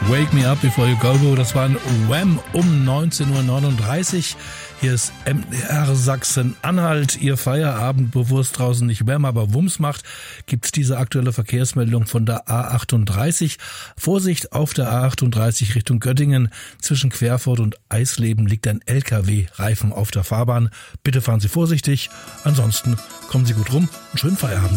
Wake Me Up Before You Go. Das war ein Wham um 19:39 Uhr. Hier ist MDR Sachsen-Anhalt. Ihr Feierabend, bevor es draußen nicht Wham, aber Wumms macht, gibt's diese aktuelle Verkehrsmeldung von der A38. Vorsicht auf der A38 Richtung Göttingen. Zwischen Querfurt und Eisleben liegt ein LKW-Reifen auf der Fahrbahn. Bitte fahren Sie vorsichtig. Ansonsten kommen Sie gut rum. Einen schönen Feierabend.